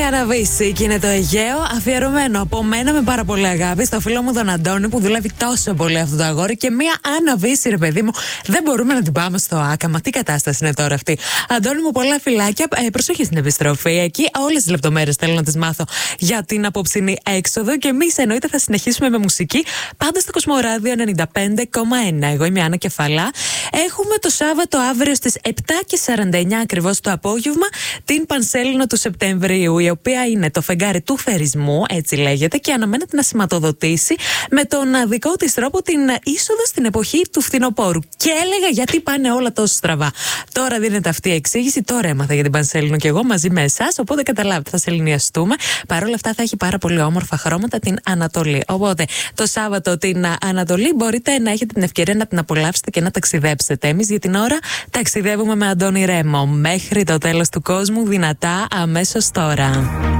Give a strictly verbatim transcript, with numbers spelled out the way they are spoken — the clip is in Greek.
Αναβίση και είναι το Αιγαίο, αφιερωμένο από μένα με πάρα πολύ αγάπη στο φίλο μου τον Αντώνη που δουλεύει τόσο πολύ αυτό το αγόρι. Και μία Αναβίση, ρε παιδί μου, δεν μπορούμε να την πάμε στο άκαμα. Τι κατάσταση είναι τώρα αυτή. Αντώνη μου, πολλά φιλάκια. Ε, προσοχή στην επιστροφή. Εκεί όλες τις λεπτομέρειες θέλω να τις μάθω για την απόψινή έξοδο. Και εμείς εννοείται θα συνεχίσουμε με μουσική πάντα στο Κοσμοράδιο ενενήντα πέντε κόμμα ένα. Εγώ είμαι η Άννα Κεφαλά. Έχουμε το Σάββατο αύριο στις επτά και σαράντα εννιά ακριβώς το απόγευμα την Πανσέλινο του Σεπτεμβρίου, η οποία είναι το φεγγάρι του θερισμού, έτσι λέγεται, και αναμένεται να σηματοδοτήσει με τον δικό της τρόπο την είσοδο στην εποχή του φθινοπόρου. Και έλεγα γιατί πάνε όλα τόσο στραβά. Τώρα δίνεται αυτή η εξήγηση. Τώρα έμαθα για την Πανσέλινο και εγώ μαζί με εσάς. Οπότε καταλάβετε, θα σεληνιαστούμε. Παρ' όλα αυτά θα έχει πάρα πολύ όμορφα χρώματα την Ανατολή. Οπότε το Σάββατο την Ανατολή μπορείτε να έχετε την ευκαιρία να την απολαύσετε και να ταξιδέψετε. Εμείς για την ώρα ταξιδεύουμε με Αντώνη Ρέμο μέχρι το τέλος του κόσμου, δυνατά αμέσως τώρα.